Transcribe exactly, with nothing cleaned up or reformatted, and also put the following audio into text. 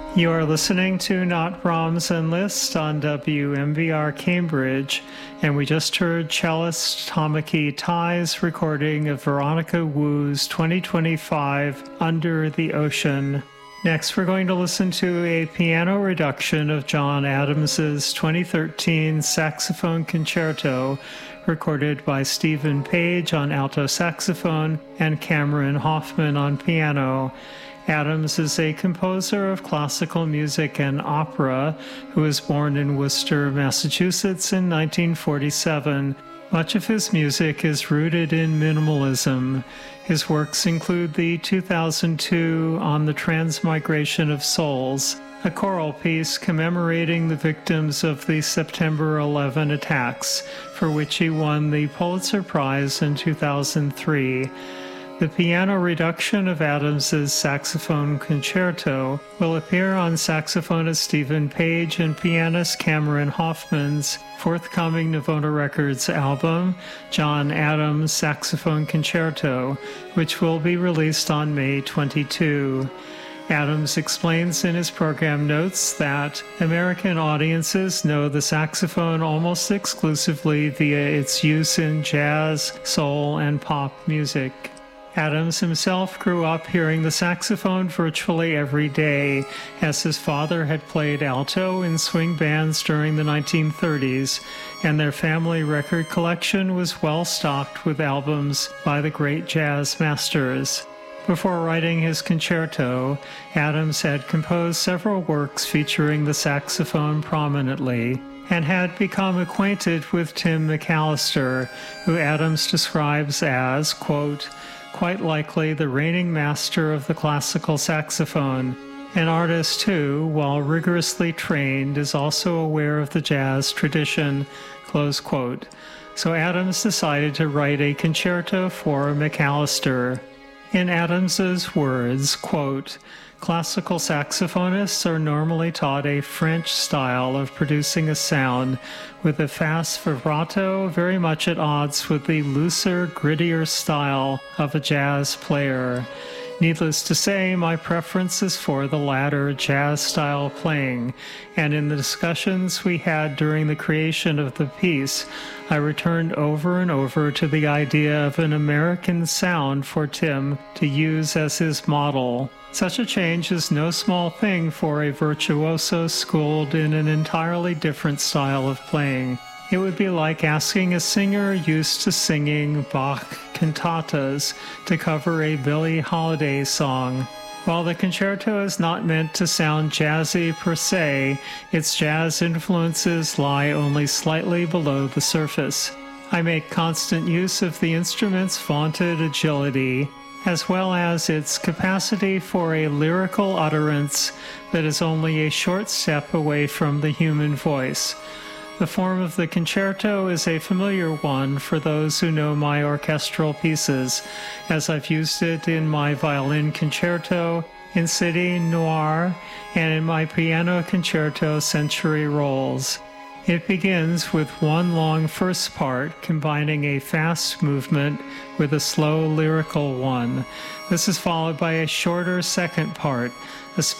You are listening to Not Brahms and Liszt on W M B R Cambridge, and we just heard cellist Tamaki Tai's recording of Veronica Wu's twenty twenty-five Under the Ocean. Next, we're going to listen to a piano reduction of John Adams's twenty thirteen saxophone concerto, recorded by Stephen Page on alto saxophone and Cameron Hoffman on piano. Adams is a composer of classical music and opera who was born in Worcester, Massachusetts in nineteen forty-seven. Much of his music is rooted in minimalism. His works include the two thousand two On the Transmigration of Souls, a choral piece commemorating the victims of the September eleventh attacks, for which he won the Pulitzer Prize in two thousand three. The piano reduction of Adams's saxophone concerto will appear on saxophonist Stephen Page and pianist Cameron Hoffman's forthcoming Navona Records album, John Adams Saxophone Concerto, which will be released on May twenty-second. Adams explains in his program notes that American audiences know the saxophone almost exclusively via its use in jazz, soul, and pop music. Adams himself grew up hearing the saxophone virtually every day, as his father had played alto in swing bands during the nineteen thirties, and their family record collection was well stocked with albums by the great jazz masters. Before writing his concerto, Adams had composed several works featuring the saxophone prominently, and had become acquainted with Tim McAllister, who Adams describes as, quote, quite likely the reigning master of the classical saxophone. An artist who, while rigorously trained, is also aware of the jazz tradition, close quote. So Adams decided to write a concerto for McAllister. In Adams's words, quote, classical saxophonists are normally taught a French style of producing a sound with a fast vibrato very much at odds with the looser, grittier style of a jazz player. Needless to say, my preference is for the latter jazz-style playing, and in the discussions we had during the creation of the piece, I returned over and over to the idea of an American sound for Tim to use as his model. Such a change is no small thing for a virtuoso schooled in an entirely different style of playing. It would be like asking a singer used to singing Bach cantatas to cover a Billie Holiday song. While the concerto is not meant to sound jazzy per se, its jazz influences lie only slightly below the surface. I make constant use of the instrument's vaunted agility, as well as its capacity for a lyrical utterance that is only a short step away from the human voice. The form of the concerto is a familiar one for those who know my orchestral pieces, as I've used it in my violin concerto, in Cité Noire, and in my piano concerto Century Rolls. It begins with one long first part combining a fast movement with a slow lyrical one. This is followed by a shorter second part, a